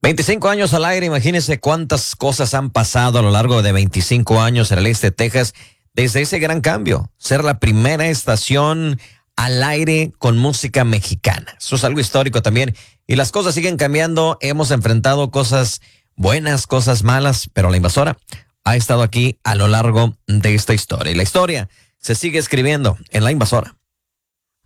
25 años al aire, imagínense cuántas cosas han pasado a lo largo de 25 años en el este de Texas, desde ese gran cambio, ser la primera estación al aire con música mexicana. Eso es algo histórico también, y las cosas siguen cambiando, hemos enfrentado cosas buenas, cosas malas, pero la Invasora ha estado aquí a lo largo de esta historia, y la historia se sigue escribiendo en la Invasora.